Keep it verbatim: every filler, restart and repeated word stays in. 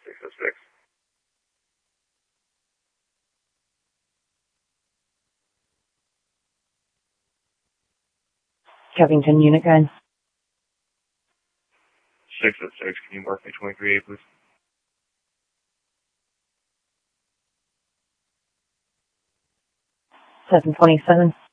six oh six. Covington unit gun. six oh six, can you mark me twenty-three A, please? seven twenty-seven.